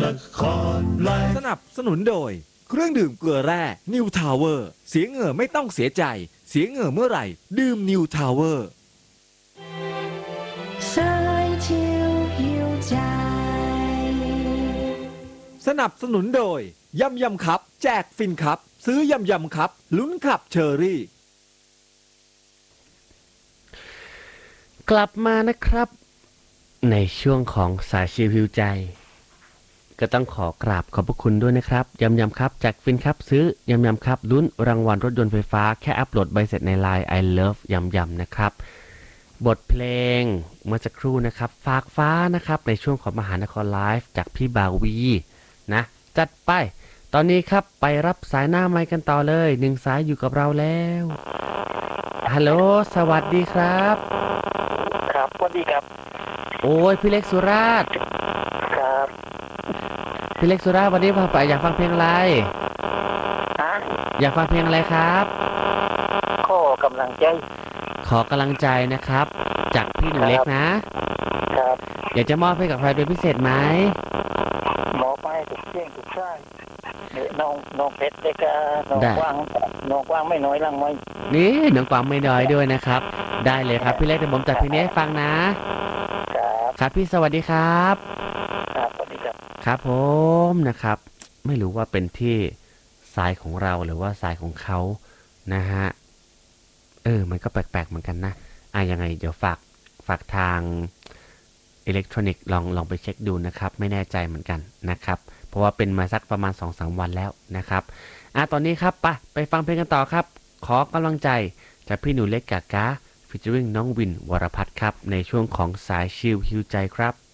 สนับสนุนโดยเครื่องดื่มเกลือแร่นิวทาวเวอร์เสียเหงื่อไม่ต้องเสียใจเสียเหงื่อเมื่อไหร่ดื่มนิวทาวเวอร์สนับสนุนโดยยำยำครับแจกฟินครับซื้อยำยำครับลุ้นขับเชอรี่กลับมานะครับในช่วงของสายชิลฮิวใจก็ต้องขอกราบขอบพระคุณด้วยนะครับยำยำครับจากฟินครับซื้อยำยำครับลุ้นรางวัลรถยนต์ไฟฟ้าแค่อัปโหลดใบเสร็จใน LINE I love ยำยำนะครับบทเพลงเมื่อสักครู่นะครับฝากฟ้านะครับในช่วงของมหานครไลฟ์จากพี่บาวีนะจัดไปตอนนี้ครับไปรับสายหน้าไมค์กันต่อเลยหนึ่งสายอยู่กับเราแล้วฮัลโหลสวัสดีครับครับสวัสดีครับโอ้ยพี่เล็กสุราษฎร์ครับพี่เล็กสุราษฎร์วันนี้พาไปอยากฟังเพลงอะไรอยากฟังเพลงอะไรครับขอกำลังใจจากพี่หนูเล็กนะครับอยากจะมอบให้กับใครเป็นพิเศษไหมมอบให้ทุกเสียงทุกท่านน้องเพชรได้ก็น้องกว้างไม่น้อยลังไม่นี่น้องกวางไม่น้อยด้วยนะครับได้เลยครับพี่เล็กเดี๋ยวผมจัดเพลงนี้ให้ฟังนะครับพี่สวัสดีครับครับสวัสดีครับครับผมนะครับไม่รู้ว่าเป็นที่สายของเราหรือว่าสายของเขานะฮะมันก็แปลกๆเหมือนกันนะยังไงเดี๋ยวฝากทางอิเล็กทรอนิกส์ลองไปเช็คดูนะครับไม่แน่ใจเหมือนกันนะครับเพราะว่าเป็นมาสักประมาณ 2-3 วันแล้วนะครับตอนนี้ครับไปฟังเพลงกันต่อครับขอกำลังใจจากพี่หนูเล็กกากาฟีเจอริ่งน้องวินวรพัฒน์ครับในช่วงของสายชิลฮิวใจครับ